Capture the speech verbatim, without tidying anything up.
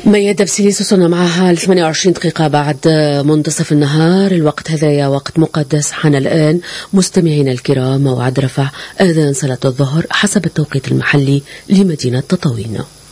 ميادة بسيليس وصلنا معها ل ثمانية وعشرين دقيقة بعد منتصف النهار. الوقت هذايا وقت مقدس. حان الآن مستمعينا الكرام موعد رفع آذان صلاة الظهر حسب التوقيت المحلي لمدينة تطاوين.